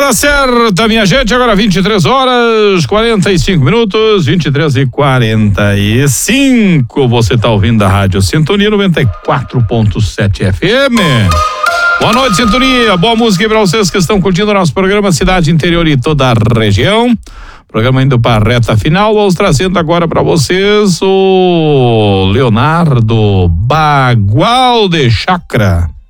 Hora certa, minha gente, agora 23 horas 45 minutos, 23h45. Você tá ouvindo a Rádio Sintonia 94.7 FM. Boa noite, Sintonia. Boa música aí pra vocês que estão curtindo o nosso programa Cidade Interior e toda a região. Programa indo para a reta final. Vamos trazendo agora para vocês o Leonardo Bagual de Chácara.